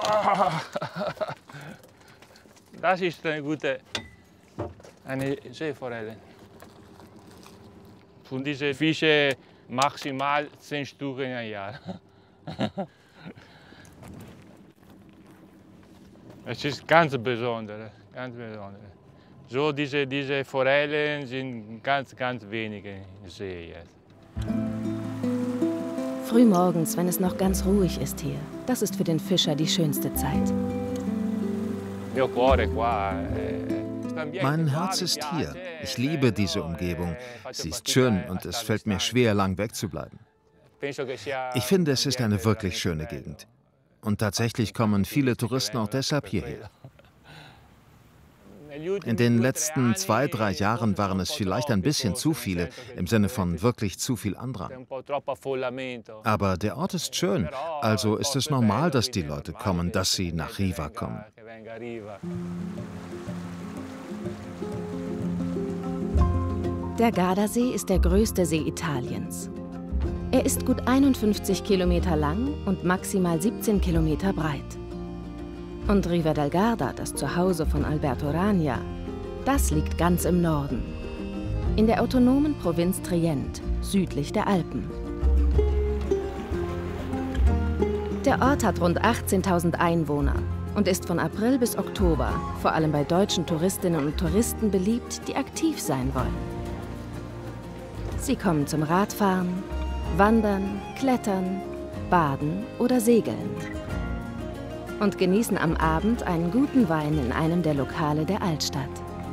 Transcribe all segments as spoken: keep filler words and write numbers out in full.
Das ist eine gute eine Seeforelle. Von diesen Fischen maximal zehn Stück in einem Jahr. Es ist ganz besonders, ganz besonders. So diese, diese Forellen sind ganz, ganz wenige in See jetzt. Frühmorgens, wenn es noch ganz ruhig ist hier, das ist für den Fischer die schönste Zeit. Mein Herz ist hier. Ich liebe diese Umgebung. Sie ist schön und es fällt mir schwer, lang wegzubleiben. Ich finde, es ist eine wirklich schöne Gegend. Und tatsächlich kommen viele Touristen auch deshalb hierher. In den letzten zwei, drei Jahren waren es vielleicht ein bisschen zu viele, im Sinne von wirklich zu viel Andrang. Aber der Ort ist schön, also ist es normal, dass die Leute kommen, dass sie nach Riva kommen. Der Gardasee ist der größte See Italiens. Er ist gut einundfünfzig Kilometer lang und maximal siebzehn Kilometer breit. Und Riva del Garda, das Zuhause von Alberto Rania, das liegt ganz im Norden, in der autonomen Provinz Trient, südlich der Alpen. Der Ort hat rund achtzehntausend Einwohner und ist von April bis Oktober vor allem bei deutschen Touristinnen und Touristen beliebt, die aktiv sein wollen. Sie kommen zum Radfahren, Wandern, Klettern, Baden oder Segeln und genießen am Abend einen guten Wein in einem der Lokale der Altstadt.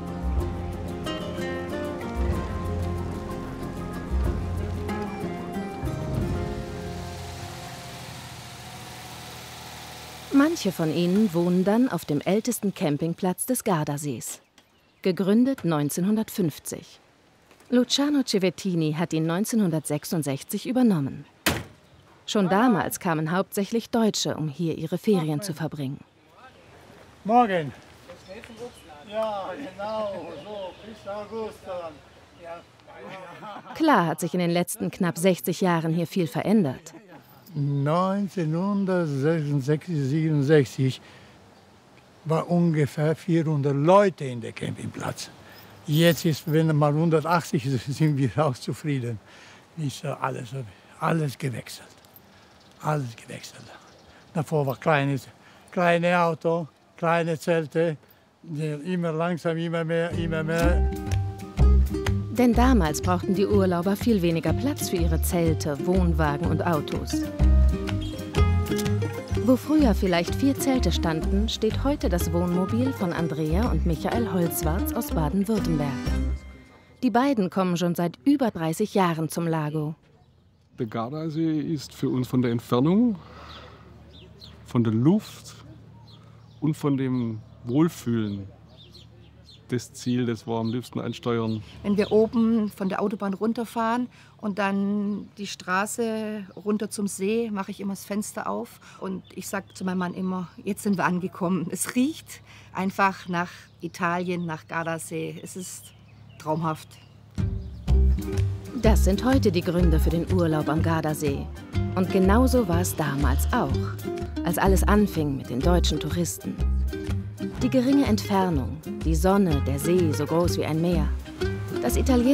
Manche von ihnen wohnen dann auf dem ältesten Campingplatz des Gardasees, gegründet neunzehnhundertfünfzig. Luciano Cevettini hat ihn neunzehnhundertsechsundsechzig übernommen. Schon damals kamen hauptsächlich Deutsche, um hier ihre Ferien zu verbringen. Morgen. Ja, genau, so bis August. Klar hat sich in den letzten knapp sechzig Jahren hier viel verändert. neunzehnhundertsechsundsechzig, siebenundsechzig war ungefähr vierhundert Leute in der Campingplatz. Jetzt ist, wenn mal hundertachtzig ist, sind wir auch zufrieden. Ist alles, alles gewechselt. Alles gewechselt. Davor war kleines, kleine Auto, kleine Zelte, immer langsam, immer mehr, immer mehr. Denn damals brauchten die Urlauber viel weniger Platz für ihre Zelte, Wohnwagen und Autos. Wo früher vielleicht vier Zelte standen, steht heute das Wohnmobil von Andrea und Michael Holzwarz aus Baden-Württemberg. Die beiden kommen schon seit über dreißig Jahren zum Lago. Der Gardasee ist für uns von der Entfernung, von der Luft und von dem Wohlfühlen das Ziel, das wir am liebsten ansteuern. Wenn wir oben von der Autobahn runterfahren und dann die Straße runter zum See, mache ich immer das Fenster auf und ich sage zu meinem Mann immer, jetzt sind wir angekommen. Es riecht einfach nach Italien, nach Gardasee. Es ist traumhaft. Das sind heute die Gründe für den Urlaub am Gardasee. Und genauso war es damals auch, als alles anfing mit den deutschen Touristen. Die geringe Entfernung, die Sonne, der See so groß wie ein Meer, das Italiener